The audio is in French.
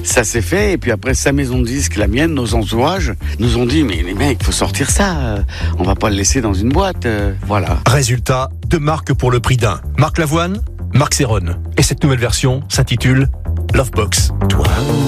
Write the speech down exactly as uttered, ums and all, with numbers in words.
Ça s'est fait, et puis après sa maison de disques, la mienne, nos entourages, nous ont dit, mais les mecs, faut sortir ça, on va pas le laisser dans une boîte, voilà. Résultat, deux marques pour le prix d'un. Marc Lavoine, Marc Serron. Et cette nouvelle version s'intitule Lovebox. Toi.